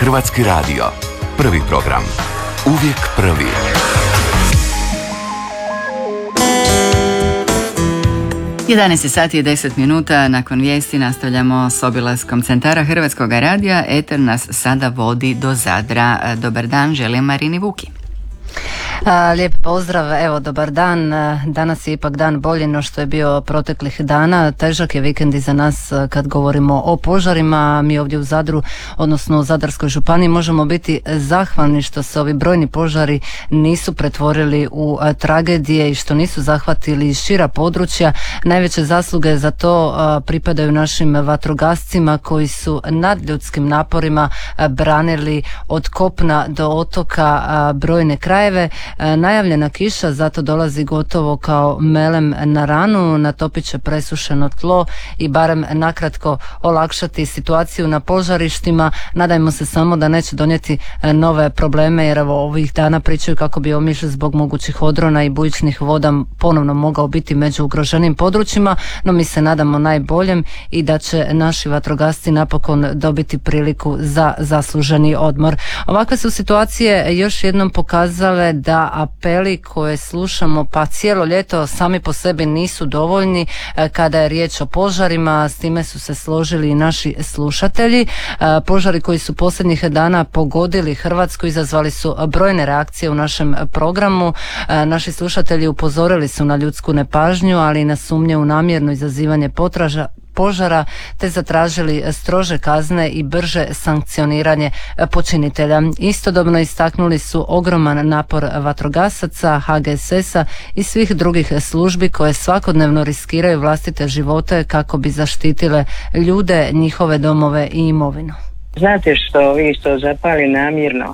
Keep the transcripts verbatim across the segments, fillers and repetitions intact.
Hrvatski radio. Prvi program. Uvijek prvi. jedanaest sati i deset minuta, nakon vijesti nastavljamo s obilaskom centara Hrvatskog radija. Eter nas sada vodi do Zadra. Dobar dan, želim Marini Vuki. Lijep pozdrav, evo dobar dan. Danas je ipak dan bolji no što je bio proteklih dana. Težak je vikend iza nas kad govorimo o požarima. Mi ovdje u Zadru, odnosno u Zadarskoj županiji, možemo biti zahvalni što se ovi brojni požari nisu pretvorili u tragedije i što nisu zahvatili šira područja. Najveće zasluge za to pripadaju našim vatrogascima koji su nadljudskim naporima branili od kopna do otoka brojne krajeve. Najavljena kiša zato dolazi gotovo kao melem na ranu, natopit će presušeno tlo i barem nakratko olakšati situaciju na požarištima. Nadajmo se samo da neće donijeti nove probleme, jer evo ovih dana pričaju kako bi Omiš zbog mogućih odrona i bujičnih voda ponovno mogao biti među ugroženim područjima, no mi se nadamo najboljem i da će naši vatrogasci napokon dobiti priliku za zasluženi odmor. Ovakve su situacije još jednom pokazale da apeli koje slušamo pa cijelo ljeto sami po sebi nisu dovoljni kada je riječ o požarima. S time su se složili i naši slušatelji. Požari koji su posljednjih dana pogodili Hrvatsku izazvali su brojne reakcije u našem programu. Naši slušatelji upozorili su na ljudsku nepažnju, ali i na sumnje u namjerno izazivanje potraža požara, te zatražili strože kazne i brže sankcioniranje počinitelja. Istodobno istaknuli su ogroman napor vatrogasaca, H G S S-a i svih drugih službi koje svakodnevno riskiraju vlastite živote kako bi zaštitile ljude, njihove domove i imovinu. Znate što vi što zapali namjerno?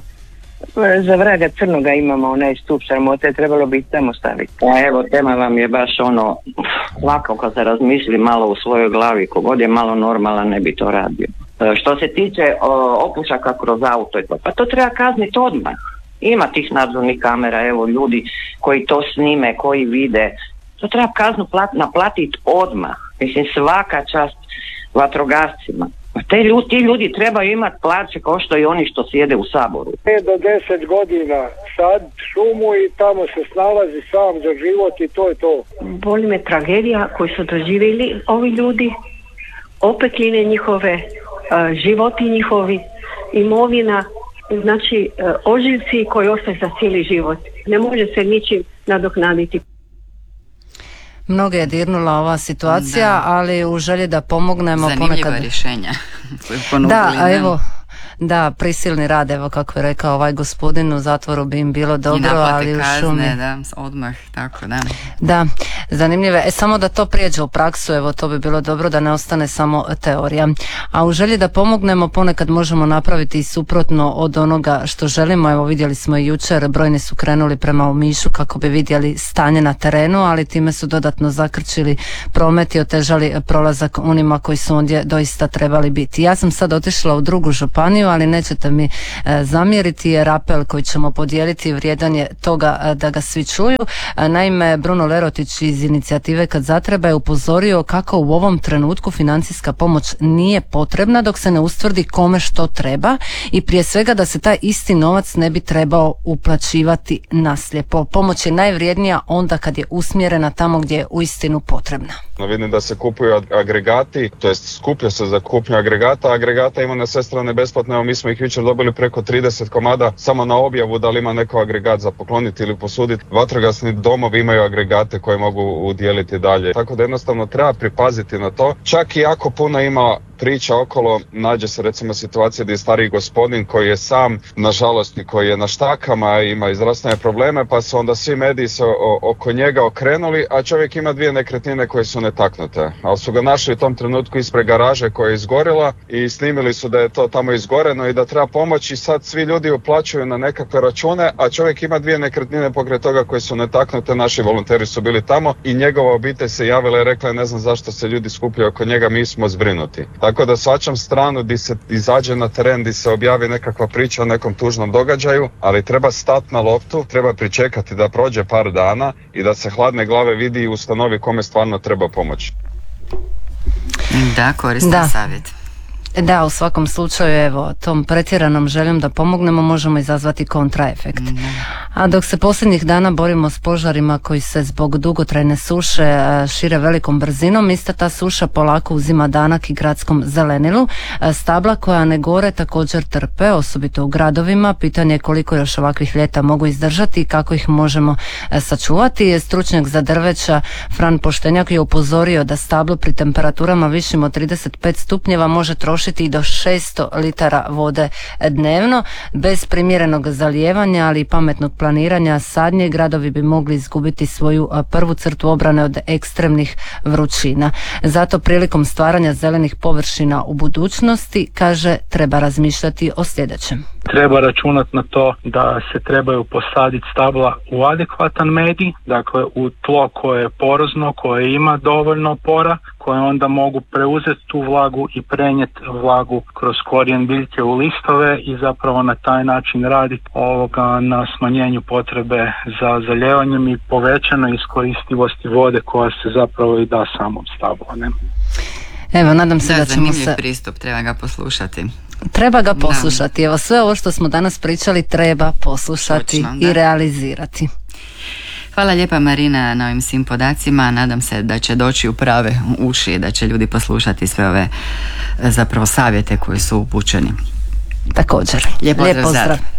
Za vraga crnoga imamo onaj stup sramote, trebalo bi tamo staviti. A evo, tema vam je baš ono, lako kad se razmisli malo u svojoj glavi, kogod je malo normalan ne bi to radio. Što se tiče o, opušaka kroz auto, pa to treba kazniti odmah. Ima tih nadzornih kamera, evo ljudi koji to snime, koji vide, to treba kaznu plat, naplatiti odmah. Mislim, svaka čast vatrogascima. Te ljudi, ti ljudi trebaju imati plaće kao što i oni što sjede u Saboru. pet do deset godina sad šumu i tamo se snalazi sam za život i to je to. Boli me tragedija koju su doživjeli ovi ljudi, opekline njihove, životi njihovi, imovina, znači ožiljci koji ostaju za cijeli život. Ne može se ničim nadoknaditi. Mnoge je dirnula ova situacija, da. Ali u želji da pomognemo zanimljiva ponekad... rješenja. Da, a evo, da, prisilni rad, evo kako je rekao ovaj gospodin, u zatvoru bi im bilo dobro, ali u šumi... kazne, da, odmah, tako da. Da, zanimljive. E, samo da to prijeđe u praksu, evo, to bi bilo dobro da ne ostane samo teorija. A u želji da pomognemo ponekad možemo napraviti i suprotno od onoga što želimo. Evo, vidjeli smo i jučer, brojni su krenuli prema Omišu kako bi vidjeli stanje na terenu, ali time su dodatno zakrčili promet i otežali prolazak onima koji su ondje doista trebali biti. Ja sam sad otišla u drugu županiju, ali nećete mi e, zamjeriti, jer apel koji ćemo podijeliti vrijedan je toga e, da ga svi čuju. E, naime, Bruno Lerotić iz inicijative Kad zatreba je upozorio kako u ovom trenutku financijska pomoć nije potrebna dok se ne ustvrdi kome što treba i prije svega da se taj isti novac ne bi trebao uplaćivati naslijepo. Pomoć je najvrijednija onda kad je usmjerena tamo gdje je uistinu potrebna. Vidim da se kupuju agregati, to jest skuplja se za kupnju agregata, agregata ima na sve strane besplatno. Evo, mi smo ih jučer dobili preko trideset komada samo na objavu da li ima neko agregat za pokloniti ili posuditi. Vatrogasni domovi imaju agregate koje mogu udjeliti dalje. Tako da jednostavno treba pripaziti na to. Čak i jako puno ima priča okolo, nađe se recimo situacija gdje je stariji gospodin koji je sam, nažalost, i koji je na štakama, ima i zdravstvene probleme, pa su onda svi mediji se o, oko njega okrenuli, a čovjek ima dvije nekretnine koje su netaknute. Ali su ga našli u tom trenutku ispred garaže koja je izgorila i snimili su da je to tamo izgoreno i da treba pomoći. Sad svi ljudi uplaćuju na nekakve račune, a čovjek ima dvije nekretnine pokraj toga koje su netaknute. Naši volonteri su bili tamo i njegova obitelj se javila i rekla, ne znam zašto se ljudi skupljaju oko njega, mi smo zbrinuti. Tako da svačam stranu di se izađe na teren, di se objavi nekakva priča o nekom tužnom događaju, ali treba stati na loptu, treba pričekati da prođe par dana i da se hladne glave vidi i ustanovi kome stvarno treba pomoć. Da, koristan savjet. Da, u svakom slučaju, evo, tom pretjeranom željom da pomognemo možemo izazvati kontraefekt. Mm. A dok se posljednjih dana borimo s požarima koji se zbog dugotrajne suše šire velikom brzinom, ista ta suša polako uzima danak i gradskom zelenilu. Stabla koja ne gore također trpe, osobito u gradovima. Pitanje je koliko još ovakvih ljeta mogu izdržati i kako ih možemo sačuvati. Stručnjak za drveća Fran Poštenjak je upozorio da stablo pri temperaturama višim od trideset pet stupnjeva može trošiti i do šesto litara vode dnevno. Bez primjerenog zalijevanja, ali i pametnog planiranja sadnje, gradovi bi mogli izgubiti svoju prvu crtu obrane od ekstremnih vrućina. Zato prilikom stvaranja zelenih površina u budućnosti, kaže, treba razmišljati o sljedećem. Treba računati na to da se trebaju posaditi stabla u adekvatan medij, dakle u tlo koje je porozno, koje ima dovoljno pora, koje onda mogu preuzeti tu vlagu i prenijeti vlagu kroz korijen biljke u listove i zapravo na taj način raditi ovoga na smanjenju potrebe za zaljevanjem i povećanoj iskoristivosti vode koja se zapravo i da samom stablu. Ne? Evo, nadam se da, da ćemo zanimljiv se... pristup, treba ga poslušati. Treba ga poslušati. Evo, sve ovo što smo danas pričali treba poslušati. Točno, i realizirati. Hvala lijepa, Marina, na ovim svim podacima. Nadam se da će doći u prave uši i da će ljudi poslušati sve ove zapravo savjete koji su upućeni. Također. Lijep pozdrav. Lijep pozdrav.